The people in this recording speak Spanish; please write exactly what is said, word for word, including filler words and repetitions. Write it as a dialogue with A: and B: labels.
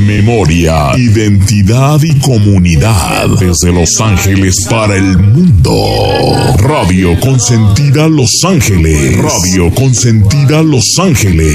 A: memoria, identidad y comunidad desde Los Ángeles para el mundo. Radio Consentida Los Ángeles. Radio Consentida Los Ángeles.